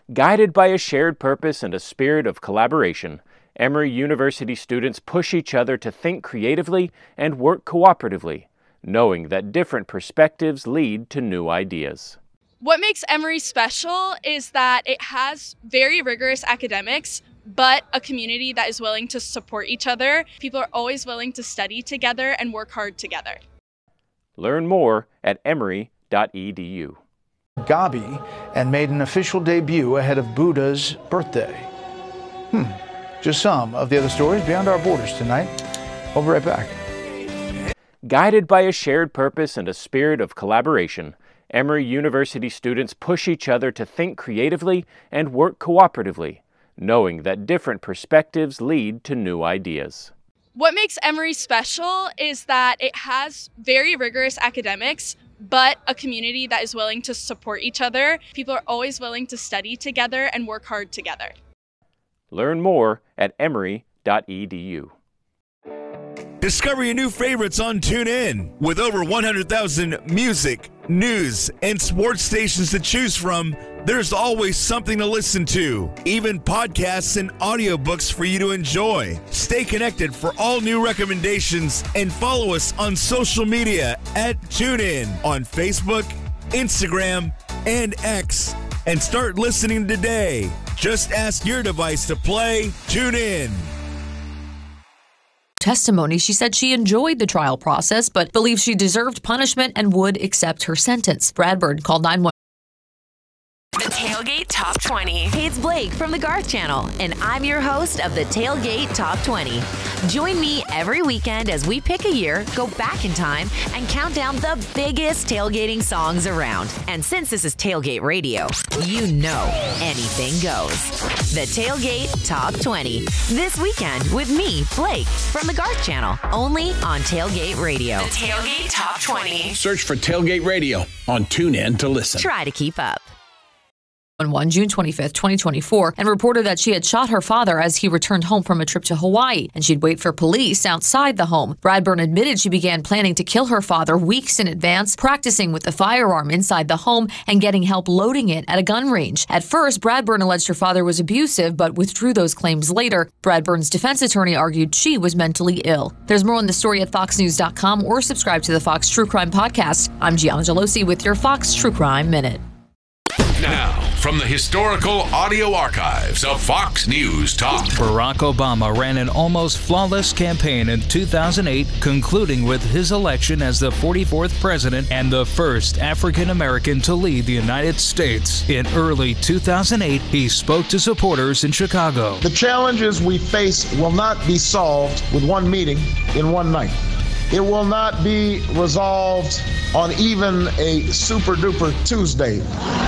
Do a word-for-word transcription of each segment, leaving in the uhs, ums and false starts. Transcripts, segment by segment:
Guided by a shared purpose and a spirit of collaboration, Emory University students push each other to think creatively and work cooperatively, knowing that different perspectives lead to new ideas. What makes Emory special is that it has very rigorous academics, but a community that is willing to support each other. People are always willing to study together and work hard together. Learn more at emory dot e d u. Gabi and made an official debut ahead of Buddha's birthday. Hmm. Just some of the other stories beyond our borders tonight. We'll be right back. Guided by a shared purpose and a spirit of collaboration, Emory University students push each other to think creatively and work cooperatively, knowing that different perspectives lead to new ideas. What makes Emory special is that it has very rigorous academics, but a community that is willing to support each other. People are always willing to study together and work hard together. Learn more at emory dot e d u. Discover your new favorites on TuneIn. With over one hundred thousand music, news, and sports stations to choose from, there's always something to listen to. Even podcasts and audiobooks for you to enjoy. Stay connected for all new recommendations and follow us on social media at TuneIn on Facebook, Instagram, and X. And start listening today. Just ask your device to play TuneIn. Testimony, she said she enjoyed the trial process, but believes she deserved punishment and would accept her sentence. Bradford called nine one one. The Tailgate Top twenty. Hey, it's Blake from the Garth Channel, and I'm your host of the Tailgate Top twenty. Join me every weekend as we pick a year, go back in time, and count down the biggest tailgating songs around. And since this is Tailgate Radio, you know anything goes. The Tailgate Top twenty. This weekend with me, Blake, from the Garth Channel, only on Tailgate Radio. The Tailgate Top twenty. Search for Tailgate Radio on TuneIn to listen. Try to keep up. On June twenty-fifth, twenty twenty-four, and reported that she had shot her father as he returned home from a trip to Hawaii, and she'd wait for police outside the home. Bradburn admitted she began planning to kill her father weeks in advance, practicing with the firearm inside the home and getting help loading it at a gun range. At first, Bradburn alleged her father was abusive, but withdrew those claims later. Bradburn's defense attorney argued she was mentally ill. There's more on the story at fox news dot com or subscribe to the Fox True Crime Podcast. I'm Gianna Gelosi with your Fox True Crime Minute. Now, from the historical audio archives of Fox News Talk. Barack Obama ran an almost flawless campaign in two thousand eight, concluding with his election as the forty-fourth president and the first African American to lead the United States. In early two thousand eight, he spoke to supporters in Chicago. The challenges we face will not be solved with one meeting in one night. It will not be resolved on even a super-duper Tuesday.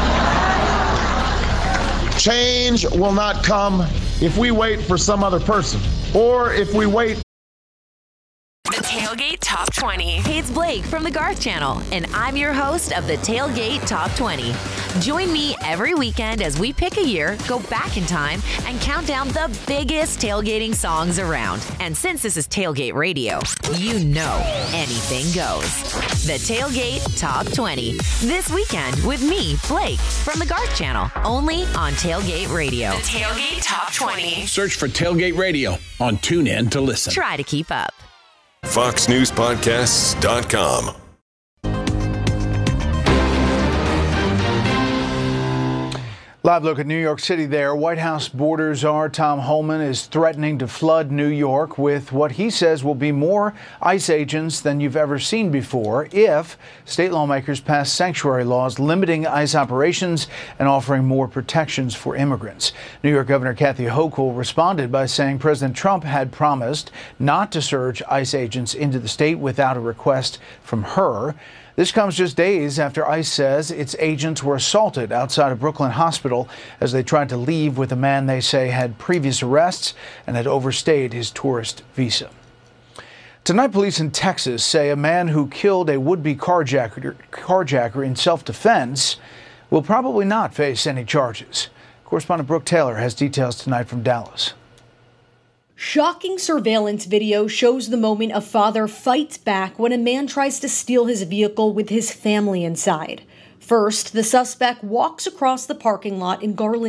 Change will not come if we wait for some other person, or if we wait. The Tailgate Top twenty. Hey, it's Blake from the Garth Channel, and I'm your host of the Tailgate Top twenty. Join me every weekend as we pick a year, go back in time, and count down the biggest tailgating songs around. And since this is Tailgate Radio, you know anything goes. The Tailgate Top twenty. This weekend with me, Blake, from the Garth Channel, only on Tailgate Radio. The Tailgate Top twenty. Search for Tailgate Radio on TuneIn to listen. Try to keep up. fox news podcasts dot com. Live look at New York City there. White House Border Czar Tom Homan is threatening to flood New York with what he says will be more ICE agents than you've ever seen before if state lawmakers pass sanctuary laws limiting ICE operations and offering more protections for immigrants. New York Governor Kathy Hochul responded by saying President Trump had promised not to surge ICE agents into the state without a request from her. This comes just days after ICE says its agents were assaulted outside of Brooklyn Hospital as they tried to leave with a man they say had previous arrests and had overstayed his tourist visa. Tonight, police in Texas say a man who killed a would-be carjacker, carjacker in self-defense will probably not face any charges. Correspondent Brooke Taylor has details tonight from Dallas. Shocking surveillance video shows the moment a father fights back when a man tries to steal his vehicle with his family inside. First, the suspect walks across the parking lot in Garland.